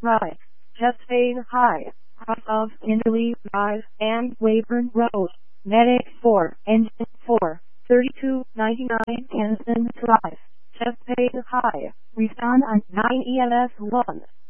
right, Chesfade High, cross of Kinderley Drive and Weyburn Road, Medic 4, Engine 4, 3299 Kensington Drive, Chesfade High, respond on 9 EMS 1.